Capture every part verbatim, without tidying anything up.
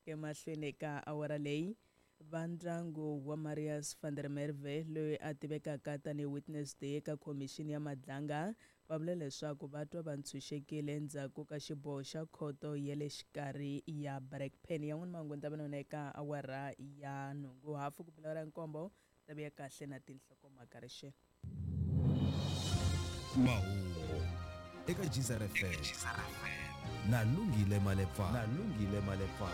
ke mahlweni ka awara leyi va ndyangu wa Marius van der Merwe loyi a tivekaka tanihi witness day eka khomixini ya madlanga va vule leswaku va twa va ntshunxekile endzhaku ka xiboho xa khoto ya le xikarhi ya Brakpan ya n'wini mahungu ta vona eka awara ya nhungu hafu ku bela ra nkombo ta vuya kahle na tinhlokomhaka rixe mahungu eka Jizara F M na Lungile Malepfa na Lungile Malepfa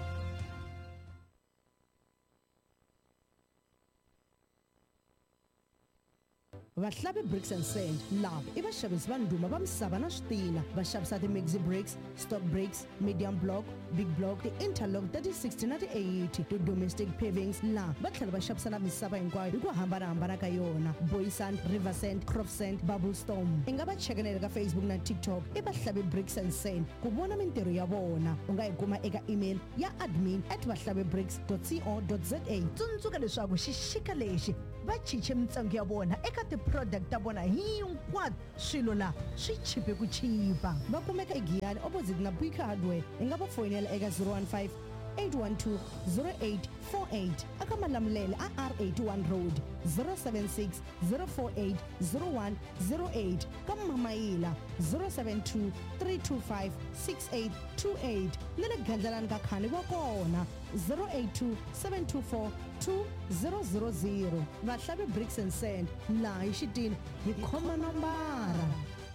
Vahlavi Bricks and Sand lava i vaxavisi va ndhuma va misava na switila va xavisa ti-Maxi bricks, stock bricks, medium block, big block, ti-interlock ta ti-sixty na ti-eighty, ti-domestic pavings laha va tlhela va xavisa na misava hinkwayo hi ku hambanahambana ka yona Boy Sand, River Sand, Crop Sand, Bubble Storm. I nga va cheka na le ka Facebook na TikTok i Vahlavi Bricks and Sand ku vona mintirho ya vona u nga yi kuma eka email ya admin at vahlavibricks dot co dot za. Tsundzuka leswaku xixika lexi va chiche mintsengo ya vona eka ti-product ta vona hinkwato swilo la swi chipe ku chipa va kumeka eGiyani opposite na Buika Hardware i nga va fonela eka zero one five eight one two zero eight four eight aka Malamulele a R eighty-one Road zero seven six zero four eight zero one zero eight ka Mamaila zero seven two three two five six eight two eight le le Gandlalani ka Khani va kona zero eight two seven two four two zero zero zero. Vahlavi Bricks and Sand laha hi xitini hi khoma nambara.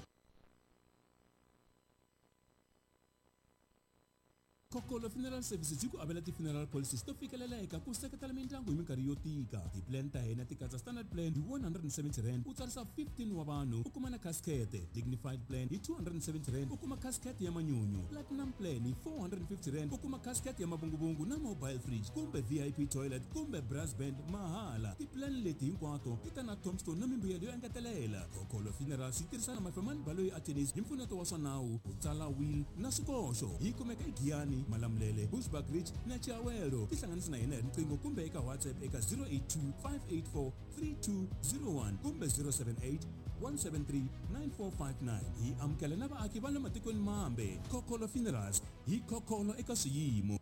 Kokolo Funeral Services yi ku avela ti-funeral policies to fikelela eka ku seketela mindyangu hi minkarhi yo tika. Ti-plan ta hina ti katsa standard plan hi one hundred seventy rand u tsarisa fifteen wa vanhu u kuma na casket. Dignified plan hi two hundred seventy rand u kuma casket ya manyunyu. Platinum plan hi four hundred fifty rand u kuma casket ya mabungubungu na mobile fridge kumbe V I P toilet kumbe brass band mahala. Ti-plan leti hinkwato ti ta na tombstone na mimbuyelo yo engetelela. Kokolo Funeral yi tirhisana na Mafemani Baloyi Attorneys hi mpfuneto wa swa nawu ku tsala will na swikoxo. Yi kumeka eGiyani, Malamulele, Bushbuck Ridge na Chiawelo. Tihlanganisa na hina hi riqingho kumbe eka WhatsApp eka zero eight two five eight four three two zero one kumbe zero seven eight one seven three nine four five nine. Hi amukela na vaaki va le matikweni mambe. Kokolo Funerals hi kokolo eka swiyimo.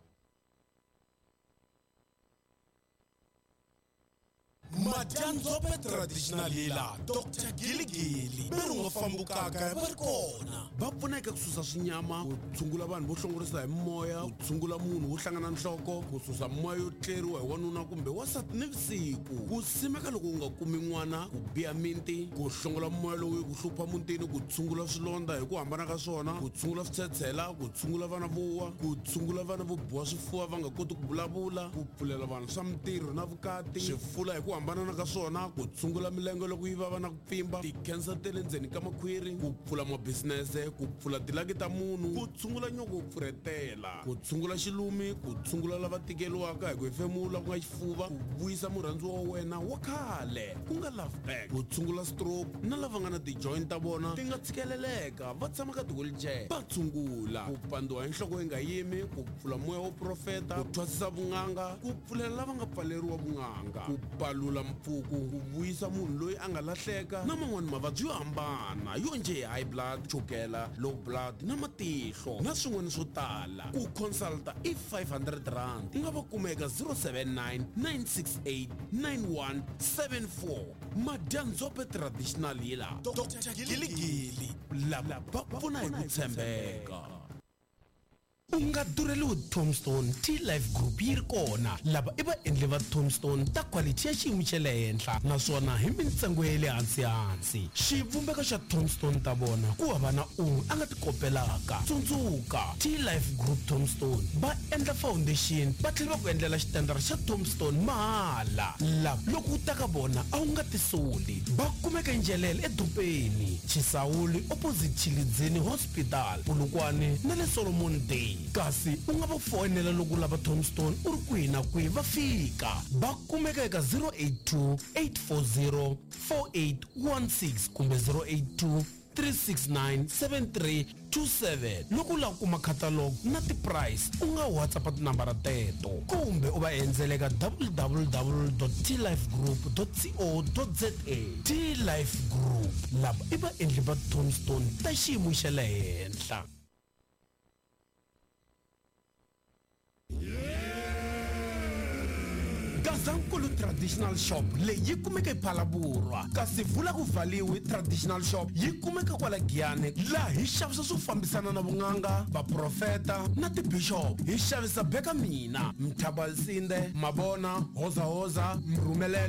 Madyanzope traditional hila Doctor Giligili berungo fambukaka va ri kona va pfuneka ku susa swinyama ku tshungula vanhu vo hlongorisa hi moya ku tshungula munhu wo hlangana nhloko ku susa moya yo tleriwa hi wanuna kumbe wasati nivusiku ku simeka loko u nga kumi n'wana ku biya miti ku hlongola moya lowu ku hlupha mutini ku tshungula swilondza hi ku hambana ka swona ku tshungula switshetshela ku tshungula vana vowa ku tshungula vana vo biwa swifuva va nga koti ku vulavula ku pfulela vanhu swa mintirho na vukati swifula hi ku hambana na ka swona ku tshungula milenge loko yi vava na ku pfimba ti-cancer te le ndzeni ka makhwiri ku pfula mabisinese ku pfula tilaki ta munhu ku tshungula nyoko ku pfuretela ku tshungula xilumi ku tshungula lava tikeliwaka hi ku hefemula ku nga xifuva ku vuyisa murhandziwa wa wena wa khale ku nga love back ku tshungula stroke na lava nga na ti-joint ta vona ti nga tshikeleleka va tshama ka ti-wheelchair va tshungula ku pandiwa hi nhloko yi nga yimi ku pfula moya wo profeta ku thwasisa vun'anga ku pfulela lava nga pfaleriwa vun'anga ku palula mpfuku ku vuyisa munhu loyi a nga lahleka na man'wani mavabyi yo hambana yo nje high blood, chukela, low blood na matihlo na swin'wana swo tala. Ku consulta i five hundred rand u nga va kumeka zero seven nine nine six eight nine one seven four. Madyanzope traditional hila Doctor Giligili lava va pfuna hi ku tshembeka. Unga dureliwi Tombstone T-Life Group yi ri kona lava i vaendli va Tombstone ta quality ya xiyimo xa le henhla naswona hi mintsengo ya le hansi hansi. Xivumbeko xa Tombstone ta vona ku hava na un'we a nga ti kopelaka. Tsundzuka T-Life Group Tombstone va endla foundation va tlhela va ku endlela xitendara xa Tombstone mahala lava loko u ta ka vona a wu nga ti soli. Va kumeka Njelele edorobeni Chisawuli opposite Chilidzini Hospital Polokwane na le Solomon Day. Kasi u nga va fonela loko lava Tombstone u ri kwihi na kwihi va fika. Va kumeka eka zero eight two eight four zero four eight one six kumbe zero eight two three six nine seven three two seven. Loko u lava ku kuma catalog na ti-price u nga WhatsApp tinambara teto kumbe u va endzela eka w w w dot t life group dot co dot za. T-Life Group lava i vaendli va Tombstone ta xiyimo xa le henhla. Yeah. Gazankulu Traditional Shop leyi yi kumeka ePhalaburwa kasi Vula Kuvaliwe Traditional Shop yi kumeka kwala Giyane laha hi xavisa swo fambisana na vun'anga vaprofeta na tibishop hi xavisa beka mina Mthabalsinde Mabona Hoza Hoza Mrumelelo